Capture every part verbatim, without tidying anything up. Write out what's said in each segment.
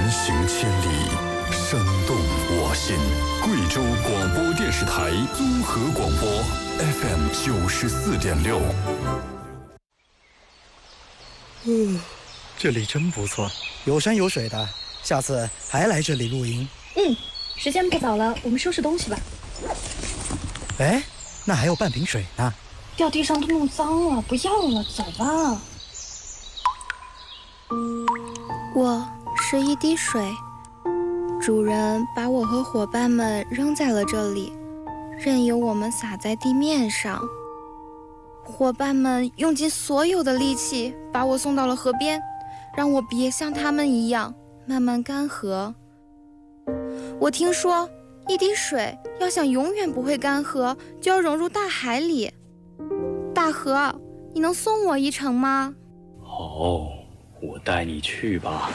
行千里，声动我心。贵州广播电视台综合广播 F M 九十四点六。 嗯，这里真不错，有山有水的，下次还来这里露营。 嗯，时间不早了，我们收拾东西吧。 哎，那还有半瓶水呢。 掉地上都弄脏了，不要了，走吧。 我是一滴水，主人把我和伙伴们扔在了这里，任由我们洒在地面上。伙伴们用尽所有的力气把我送到了河边，让我别像他们一样慢慢干涸。我听说一滴水要想永远不会干涸，就要融入大海里。大河，你能送我一程吗？ 哦，我带你去吧。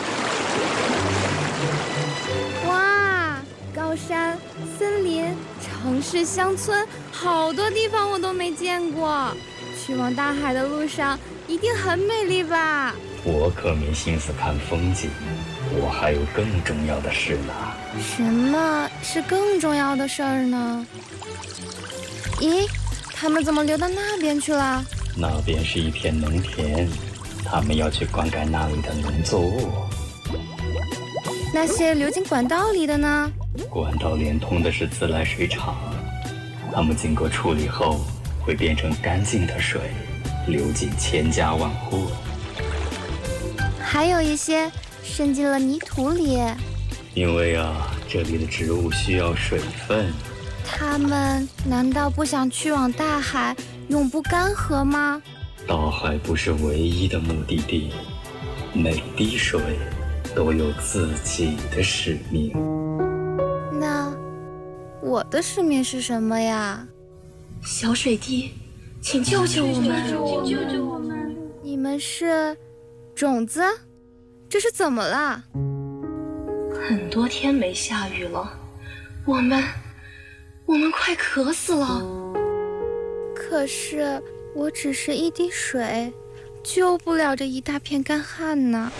哇，高山、森林、城市、乡村，好多地方我都没见过。去往大海的路上一定很美丽吧？ 我可没心思看风景，我还有更重要的事呢。 什么是更重要的事儿呢？咦，他们怎么流到那边去了？ 那边是一片农田，他们要去灌溉那里的农作物。 那些流进管道里的呢？ 管道连通的是自来水厂，它们经过处理后会变成干净的水，流进千家万户。 还有一些渗进了泥土里。 因为啊，这里的植物需要水分。 他们难道不想去往大海，永不干涸吗？ 大海不是唯一的目的地，每滴水都有自己的使命。 那我的使命是什么呀？ 小水滴，请救救我们！ 请救救我们！你们是种子？这是怎么了？ 很多天没下雨了，我们我们快渴死了。 可是我只是一滴水，救不了这一大片干旱呢。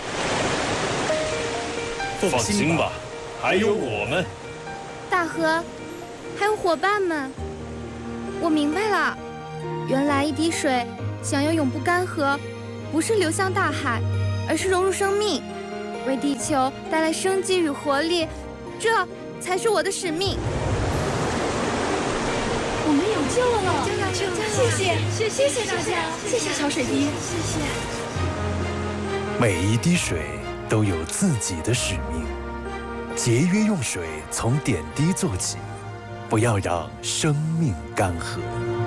放心吧，还有我们。 大河，还有伙伴们，我明白了，原来一滴水想要永不干涸，不是流向大海，而是融入生命，为地球带来生机与活力，这才是我的使命。 我们有救了！救了！救了！谢谢，谢谢谢谢大家，谢谢小水滴，谢谢。 每一滴水都有自己的使命，节约用水，从点滴做起，不要让生命干涸。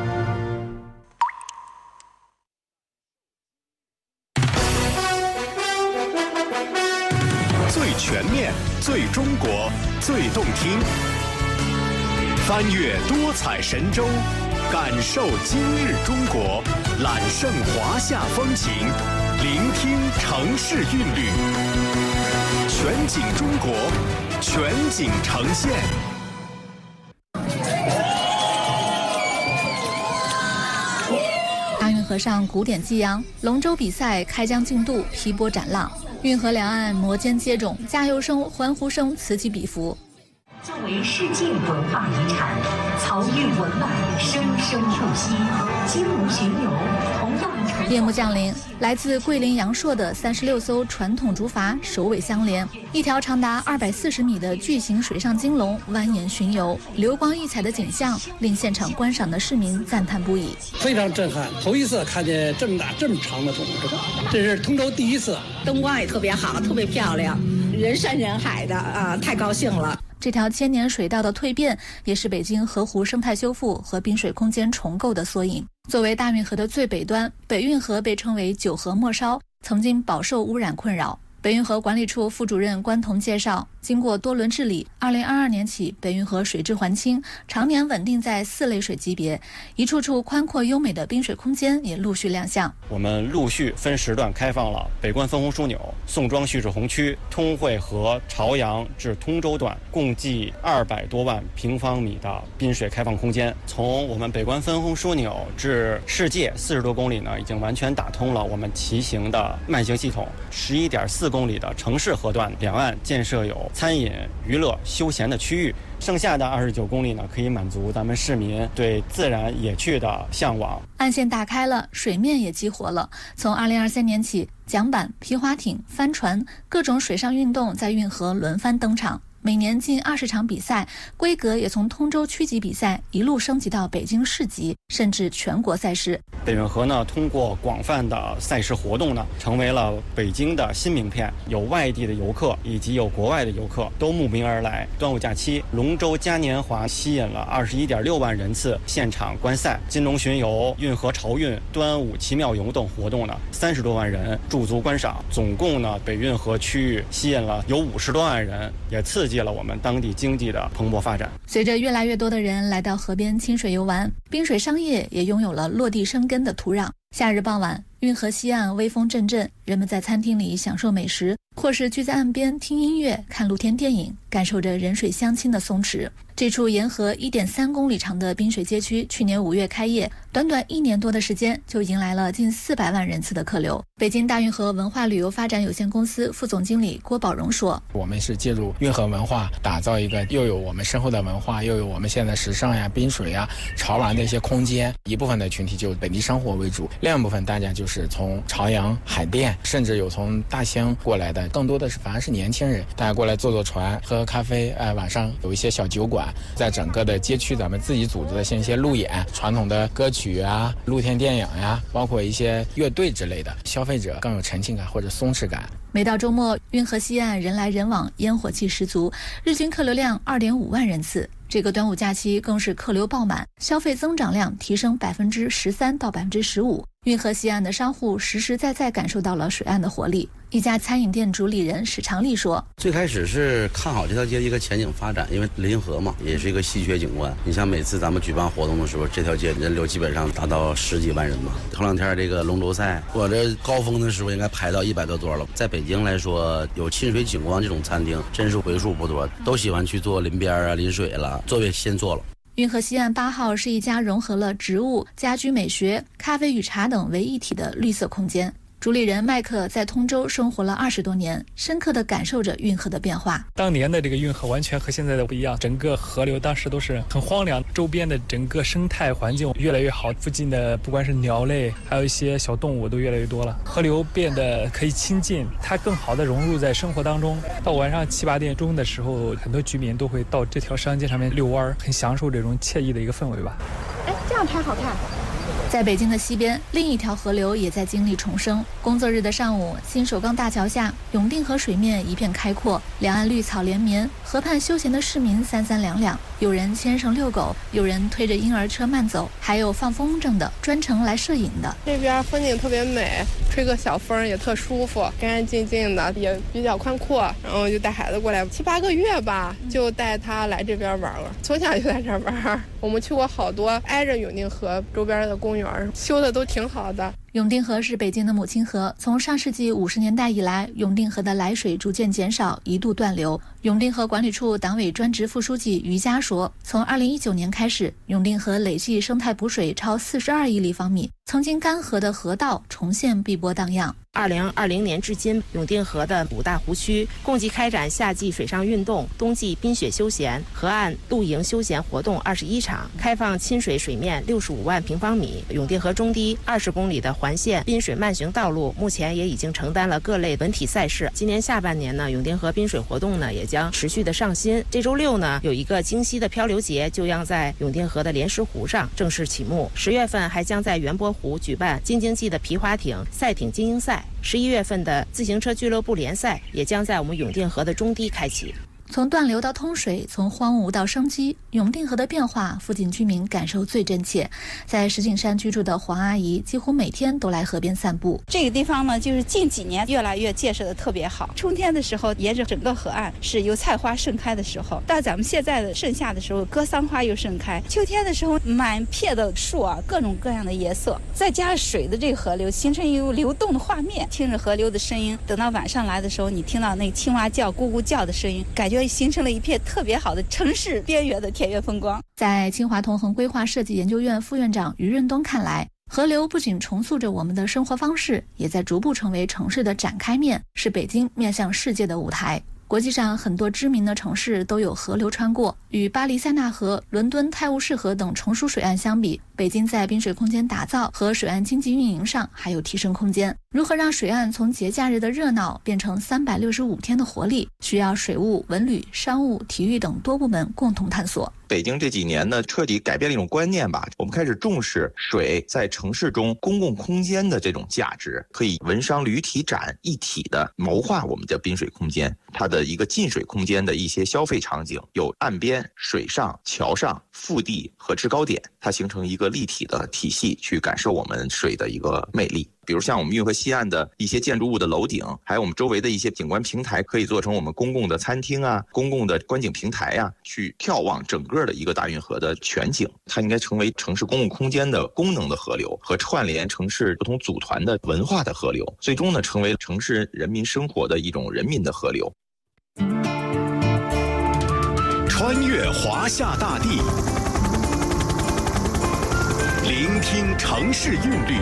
最全面，最中国，最动听。翻越多彩神州，感受今日中国，揽胜华夏风情，聆听城市韵律。全景中国，全景呈现。 大运河上古典激扬，龙舟比赛开疆竞渡，劈波斩浪。运河两岸摩肩接踵，加油声、欢呼声此起彼伏。 作为世界文化遗产，漕运文脉生生不息。金龙巡游同样成。 夜幕降临，来自桂林阳朔的三十六艘传统竹筏首尾相连，一条长达二百四十米的巨型水上金龙蜿蜒巡游，流光溢彩的景象令现场观赏的市民赞叹不已。 非常震撼，头一次看见这么大这么长的龙，这是通州第一次。 灯光也特别好，特别漂亮，人山人海的啊，太高兴了。 这条千年水道的蜕变，也是北京河湖生态修复和滨水空间重构的缩影。作为大运河的最北端，北运河被称为九河末梢，曾经饱受污染困扰。北运河管理处副主任关彤介绍，经过多轮治理，二零二二年起，北运河水质环清，常年稳定在四类水级别，一处处宽阔优美的滨水空间也陆续亮相。 我们陆续分时段开放了北关分洪枢纽、宋庄蓄滞洪区、通惠河朝阳至通州段，共计二百多万平方米的滨水开放空间。从我们北关分洪枢纽至世界四十多公里呢，已经完全打通了我们骑行的慢行系统，十一点四公里的城市河段，两岸建设有餐饮、娱乐、休闲的区域。剩下的二十九公里呢，可以满足咱们市民对自然野趣的向往。 岸线打开了，水面也激活了。从二零二三年起，桨板、皮划艇、帆船各种水上运动在运河轮番登场。每年近二十场比赛，规格也从通州区级比赛一路升级到北京市级，甚至全国赛事。 北运河呢，通过广泛的赛事活动呢，成为了北京的新名片。有外地的游客以及有国外的游客都慕名而来。端午假期，龙舟嘉年华吸引了二十一点六万人次现场观赛。金龙巡游、运河潮运、端午奇妙游等活动呢，三十多万人驻足观赏。总共呢，北运河区域吸引了有五十多万人，也刺激了我们当地经济的蓬勃发展。 随着越来越多的人来到河边亲水游玩，滨水商业也拥有了落地生根的土壤。夏日傍晚，运河西岸微风阵阵，人们在餐厅里享受美食，或是聚在岸边听音乐、看露天电影，感受着人水相亲的松弛。这处沿河 一点三公里长的滨水街区，去年五月开业，短短一年多的时间就迎来了近四百万人次的客流。北京大运河文化旅游发展有限公司副总经理郭宝荣说：“ 我们是借助运河文化，打造一个又有我们深厚的文化，又有我们现在时尚呀、滨水呀、潮玩的一些空间。一部分的群体就本地生活为主，另一部分大家就是从朝阳、海淀，甚至有从大兴过来的，更多的是反而是年轻人，大家过来坐坐船、喝喝咖啡。哎、呃，晚上有一些小酒馆。”在整个的街区，咱们自己组织的像一些路演、传统的歌曲啊、露天电影呀，包括一些乐队之类的，消费者更有沉浸感或者松弛感。 每到周末，运河西岸人来人往，烟火气十足，日均客流量 二点五万人次。这个端午假期更是客流爆满，消费增长量提升百分之十三到百分之十五。运河西岸的商户实实在在感受到了水岸的活力。一家餐饮店主理人史长利说：“ 最开始是看好这条街的一个前景发展，因为临河嘛，也是一个稀缺景观。你像每次咱们举办活动的时候，这条街人流基本上达到十几万人嘛。头两天这个龙舟赛，我这高峰的时候应该排到一百多桌了。在北京来说，有亲水景观这种餐厅真是为数不多，都喜欢去做临边啊、临水了，座位先坐了。” 运河西岸八号是一家融合了植物、家居美学、咖啡与茶等为一体的绿色空间。主理人麦克在通州生活了二十多年，深刻地感受着运河的变化。 当年的这个运河完全和现在的不一样，整个河流当时都是很荒凉，周边的整个生态环境越来越好，附近的不管是鸟类，还有一些小动物都越来越多了，河流变得可以亲近，它更好地融入在生活当中。到晚上七八点钟的时候，很多居民都会到这条商街上面遛弯，很享受这种惬意的一个氛围吧。 哎，这样拍好看。 在北京的西边，另一条河流也在经历重生。工作日的上午，新首钢大桥下，永定河水面一片开阔，两岸绿草连绵，河畔休闲的市民三三两两，有人牵绳遛狗，有人推着婴儿车慢走，还有放风筝的，专程来摄影的。 这边风景特别美，吹个小风也特舒服，干干净净的，也比较宽阔。然后就带孩子过来七八个月吧，就带他来这边玩了，从小就在这玩。我们去过好多挨着永定河周边的公园，修的都挺好的。 永定河是北京的母亲河，从上世纪五十年代以来，永定河的来水逐渐减少，一度断流。永定河管理处党委专职副书记于佳说，从二零一九年开始，永定河累计生态补水超四十二亿立方米，曾经干涸的河道重现碧波荡漾。 二零二零年至今，永定河的五大湖区共计开展夏季水上运动、冬季冰雪休闲、河岸露营休闲活动二十一场，开放亲水水面六十五万平方米。永定河中堤二十公里的环线滨水慢行道路，目前也已经承担了各类文体赛事。今年下半年呢，永定河滨水活动呢也将持续的上新。这周六呢，有一个京西的漂流节就将在永定河的莲石湖上正式启幕。十月份还将在元波湖举办京津冀的皮划艇赛艇精英赛。十一月份的自行车俱乐部联赛也将在我们永定河的中堤开启。 从断流到通水，从荒芜到生机，永定河的变化，附近居民感受最真切。在石景山居住的黄阿姨，几乎每天都来河边散步。 这个地方呢，就是近几年越来越建设的特别好。春天的时候，沿着整个河岸是油菜花盛开的时候；到咱们现在的盛夏的时候，格桑花又盛开。秋天的时候，满片的树啊，各种各样的颜色，再加上水的这个河流，形成一个流动的画面。听着河流的声音，等到晚上来的时候，你听到那个青蛙叫、咕咕叫的声音，感觉形成了一片特别好的城市边缘的田园风光。 在清华同恒规划设计研究院副院长于润东看来， 河流不仅重塑着我们的生活方式，也在逐步成为城市的展开面，是北京面向世界的舞台。国际上很多知名的城市都有河流穿过，与巴黎塞纳河、伦敦泰晤士河等成熟水岸相比，北京在滨水空间打造和水岸经济运营上还有提升空间。如何让水岸从节假日的热闹变成三百六十五天的活力，需要水务、文旅、商务、体育等多部门共同探索。 北京这几年呢，彻底改变了一种观念吧，我们开始重视水在城市中公共空间的这种价值，可以文商旅体展一体的谋划我们的滨水空间。它的一个近水空间的一些消费场景，有岸边、水上、桥上、腹地和制高点，它形成一个立体的体系，去感受我们水的一个魅力。比如像我们运河西岸的一些建筑物的楼顶，还有我们周围的一些景观平台，可以做成我们公共的餐厅啊、公共的观景平台啊，去眺望整个的一个大运河的全景。它应该成为城市公共空间的功能的河流，和串联城市不同组团的文化的河流，最终呢，成为城市人民生活的一种人民的河流。 穿越华夏大地，聆听城市韵律，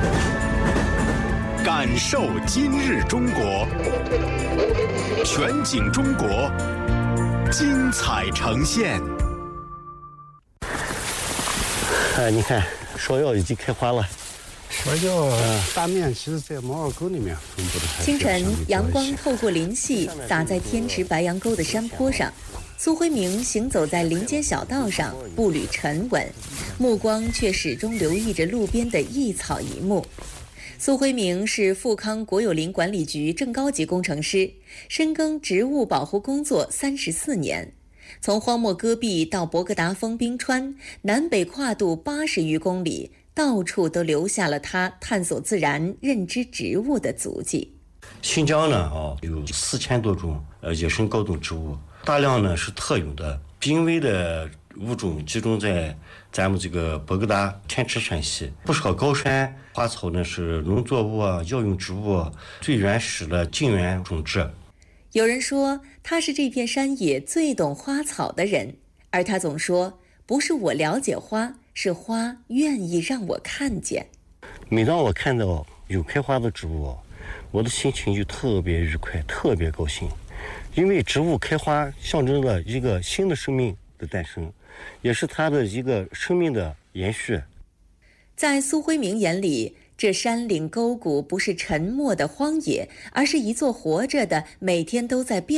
感受今日中国，全景中国，精彩呈现。 哎，你看，芍药已经开花了。 芍药大面其实在毛尔沟里面分布的。 清晨，阳光透过林隙洒在天池白杨沟的山坡上。苏辉明行走在林间小道上，步履沉稳，目光却始终留意着路边的一草一木。苏辉明是富康国有林管理局正高级工程师，深耕植物保护工作三十四年。从荒漠戈壁到博格达峰冰川，南北跨度八十余公里，到处都留下了他探索自然、认知植物的足迹。 新疆呢，啊，有四千多种呃野生高等植物，大量呢是特有的濒危的物种集中在咱们这个博格达天池山系，不少高山花草呢是农作物啊、药用植物最原始的近缘种质。 有人说他是这片山野最懂花草的人，而他总说，不是我了解花，是花愿意让我看见。 每当我看到有开花的植物，我的心情就特别愉快，特别高兴，因为植物开花象征着一个新的生命的诞生，也是它的一个生命的延续。 在苏辉明眼里，这山岭沟谷不是沉默的荒野，而是一座活着的、每天都在变